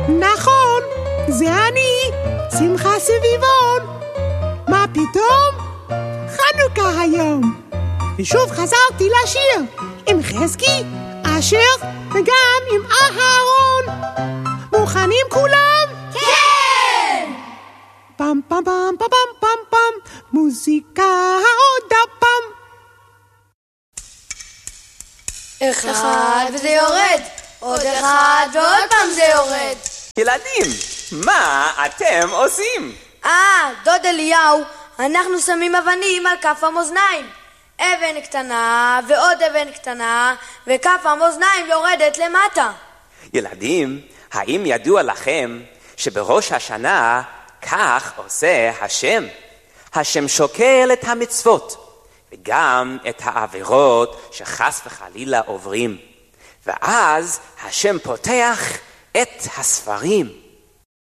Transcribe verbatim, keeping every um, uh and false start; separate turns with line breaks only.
נכון, זה אני, שמחה סביבון. מה פתאום? חנוכה היום. ושוב חזרתי לשיר עם חזקי, אשר וגם עם אהרון. מוכנים כולם?
כן!
פם פם פם פם פם פם פם, מוזיקה עוד הפעם.
אחד וזה יורד, עוד אחד ועוד פעם זה יורד.
ילדים, מה אתם עושים?
אה, דוד אליהו, אנחנו שמים אבנים על כף המאזניים. אבן קטנה ועוד אבן קטנה, וכף המאזניים יורדת למטה.
ילדים, האם ידוע לכם שבראש השנה כך עושה השם? השם שוקל את המצוות וגם את העבירות שחס וחלילה עוברים, ואז השם פותח את הספרים